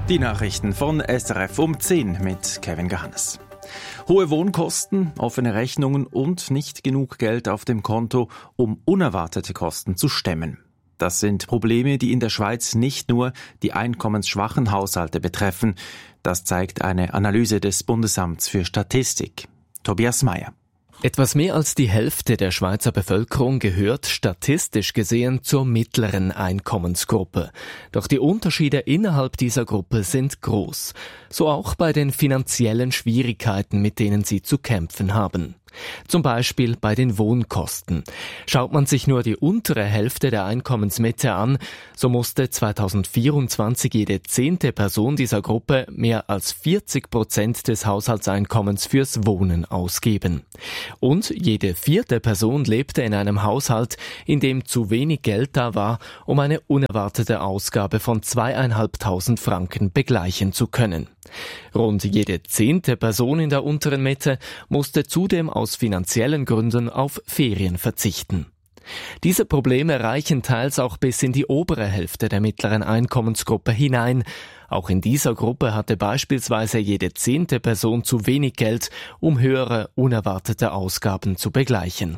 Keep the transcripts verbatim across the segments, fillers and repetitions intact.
Die Nachrichten von S R F um zehn mit Kevin Gehannes. Hohe Wohnkosten, offene Rechnungen und nicht genug Geld auf dem Konto, um unerwartete Kosten zu stemmen. Das sind Probleme, die in der Schweiz nicht nur die einkommensschwachen Haushalte betreffen. Das zeigt eine Analyse des Bundesamts für Statistik. Tobias Meyer. Etwas mehr als die Hälfte der Schweizer Bevölkerung gehört statistisch gesehen zur mittleren Einkommensgruppe. Doch die Unterschiede innerhalb dieser Gruppe sind groß. So auch bei den finanziellen Schwierigkeiten, mit denen sie zu kämpfen haben. Zum Beispiel bei den Wohnkosten. Schaut man sich nur die untere Hälfte der Einkommensmitte an, so musste zweitausendvierundzwanzig jede zehnte Person dieser Gruppe mehr als vierzig Prozent des Haushaltseinkommens fürs Wohnen ausgeben. Und jede vierte Person lebte in einem Haushalt, in dem zu wenig Geld da war, um eine unerwartete Ausgabe von zweieinhalbtausend Franken begleichen zu können. Rund jede zehnte Person in der unteren Mitte musste zudem aus finanziellen Gründen auf Ferien verzichten. Diese Probleme reichen teils auch bis in die obere Hälfte der mittleren Einkommensgruppe hinein. Auch in dieser Gruppe hatte beispielsweise jede zehnte Person zu wenig Geld, um höhere unerwartete Ausgaben zu begleichen.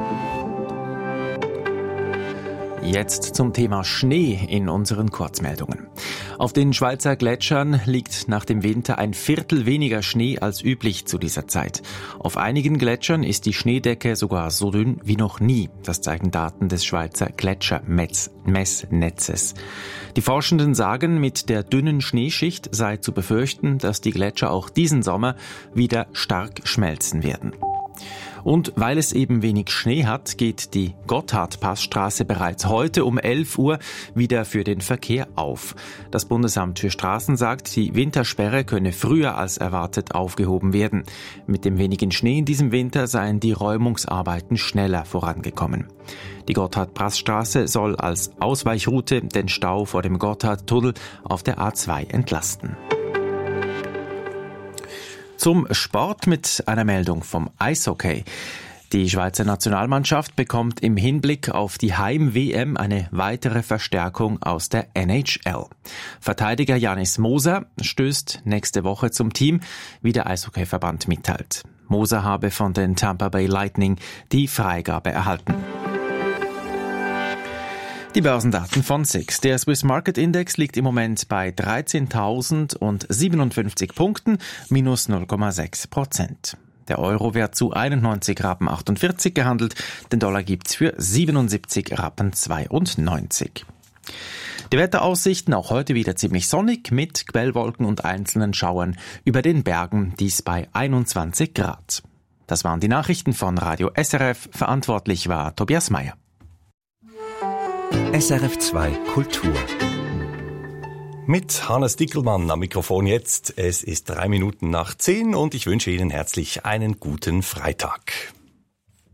Jetzt zum Thema Schnee in unseren Kurzmeldungen. Auf den Schweizer Gletschern liegt nach dem Winter ein Viertel weniger Schnee als üblich zu dieser Zeit. Auf einigen Gletschern ist die Schneedecke sogar so dünn wie noch nie. Das zeigen Daten des Schweizer Gletschermessnetzes. Die Forschenden sagen, mit der dünnen Schneeschicht sei zu befürchten, dass die Gletscher auch diesen Sommer wieder stark schmelzen werden. Und weil es eben wenig Schnee hat, geht die Gotthardpassstraße bereits heute um elf Uhr wieder für den Verkehr auf. Das Bundesamt für Straßen sagt, die Wintersperre könne früher als erwartet aufgehoben werden. Mit dem wenigen Schnee in diesem Winter seien die Räumungsarbeiten schneller vorangekommen. Die Gotthardpassstraße soll als Ausweichroute den Stau vor dem Gotthardtunnel auf der A zwei entlasten. Zum Sport mit einer Meldung vom Eishockey. Die Schweizer Nationalmannschaft bekommt im Hinblick auf die Heim-W M eine weitere Verstärkung aus der N H L. Verteidiger Janis Moser stößt nächste Woche zum Team, wie der Eishockeyverband mitteilt. Moser habe von den Tampa Bay Lightning die Freigabe erhalten. Die Börsendaten von S I X. Der Swiss Market Index liegt im Moment bei dreizehntausendsiebenundfünfzig Punkten, minus null Komma sechs Prozent. Der Euro wird zu einundneunzig Rappen achtundvierzig gehandelt, den Dollar gibt's für siebenundsiebzig Rappen zweiundneunzig. Die Wetteraussichten auch heute wieder ziemlich sonnig mit Quellwolken und einzelnen Schauern über den Bergen, dies bei einundzwanzig Grad. Das waren die Nachrichten von Radio S R F, verantwortlich war Tobias Meyer. S R F zwei Kultur. Mit Hannes Dickelmann am Mikrofon jetzt. Es ist drei Minuten nach zehn und ich wünsche Ihnen herzlich einen guten Freitag.